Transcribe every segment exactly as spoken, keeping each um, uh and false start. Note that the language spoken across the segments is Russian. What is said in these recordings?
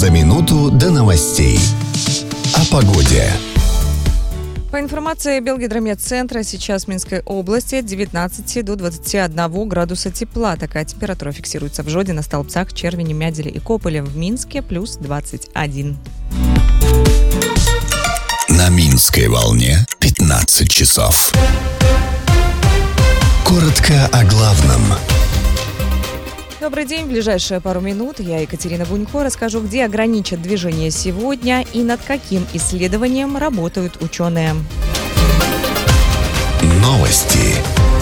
За минуту до новостей. О погоде. По информации Белгидромедцентра, сейчас в Минской области от девятнадцати до двадцати одного градуса тепла. Такая температура фиксируется в Жодино, Столбцах, Червине, Мяделе и Кополе. В Минске плюс двадцать один. На Минской волне пятнадцать часов. Коротко о главном. Добрый день. В ближайшие пару минут я, Екатерина Бунько, расскажу, где ограничат движение сегодня и над каким исследованием работают ученые. Новости.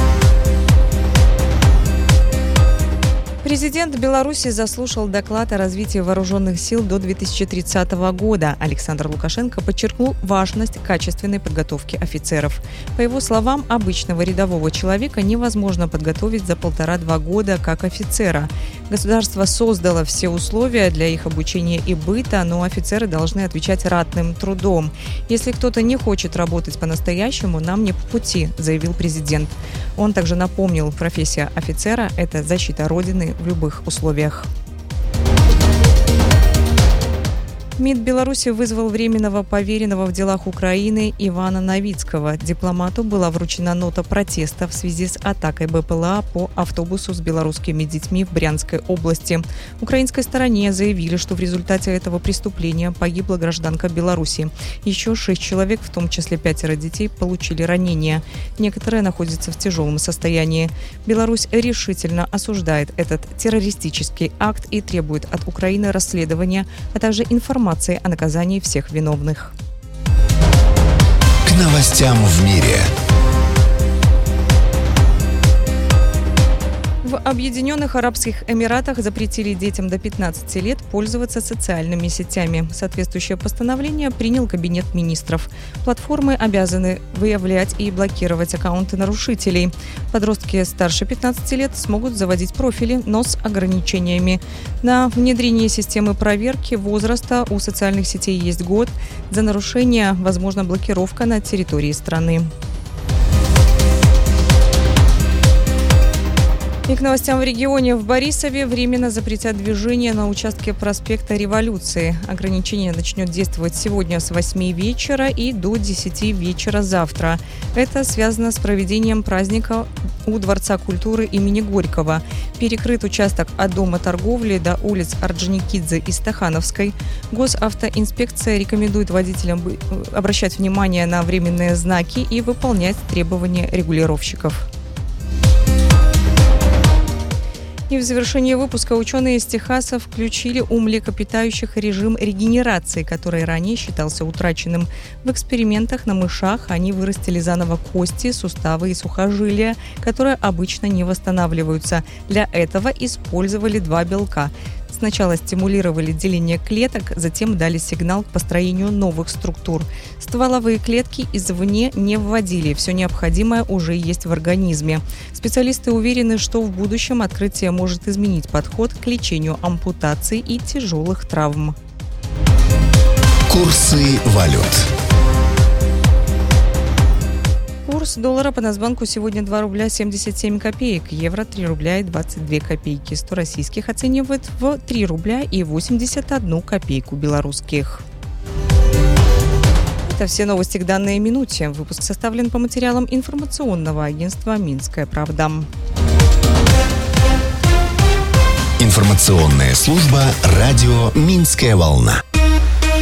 Президент Беларуси заслушал доклад о развитии вооруженных сил до две тысячи тридцатого года. Александр Лукашенко подчеркнул важность качественной подготовки офицеров. По его словам, обычного рядового человека невозможно подготовить за полтора-два года как офицера. Государство создало все условия для их обучения и быта, но офицеры должны отвечать ратным трудом. Если кто-то не хочет работать по-настоящему, нам не по пути, заявил президент. Он также напомнил, профессия офицера – это защита Родины в любых условиях. МИД Беларуси вызвал временного поверенного в делах Украины Ивана Новицкого. Дипломату была вручена нота протеста в связи с атакой БПЛА по автобусу с белорусскими детьми в Брянской области. Украинской стороне заявили, что в результате этого преступления погибла гражданка Беларуси. Еще шесть человек, в том числе пятеро детей, получили ранения. Некоторые находятся в тяжелом состоянии. Беларусь решительно осуждает этот террористический акт и требует от Украины расследования, а также информации о наказании всех виновных. К новостям в мире. В Объединенных Арабских Эмиратах запретили детям до пятнадцати лет пользоваться социальными сетями. Соответствующее постановление принял Кабинет министров. Платформы обязаны выявлять и блокировать аккаунты нарушителей. Подростки старше пятнадцати лет смогут заводить профили, но с ограничениями. На внедрение системы проверки возраста у социальных сетей есть год. За нарушение возможна блокировка на территории страны. И к новостям в регионе. В Борисове временно запретят движение на участке проспекта Революции. Ограничение начнет действовать сегодня с восьми вечера и до десяти вечера завтра. Это связано с проведением праздника у Дворца культуры имени Горького. Перекрыт участок от Дома торговли до улиц Орджоникидзе и Стахановской. Госавтоинспекция рекомендует водителям обращать внимание на временные знаки и выполнять требования регулировщиков. И в завершении выпуска ученые из Техаса включили у млекопитающих режим регенерации, который ранее считался утраченным. В экспериментах на мышах они вырастили заново кости, суставы и сухожилия, которые обычно не восстанавливаются. Для этого использовали два белка. Сначала стимулировали деление клеток, затем дали сигнал к построению новых структур. Стволовые клетки извне не вводили, все необходимое уже есть в организме. Специалисты уверены, что в будущем открытие может изменить подход к лечению ампутаций и тяжелых травм. Курсы валют. Курс доллара по Нацбанку сегодня два рубля семьдесят семь копеек, евро три рубля и двадцать две копейки, сто российских оценивают в три рубля и восемьдесят одну копейку белорусских. Это все новости к данной минуте. Выпуск составлен по материалам информационного агентства «Минская правда». Информационная служба радио «Минская волна».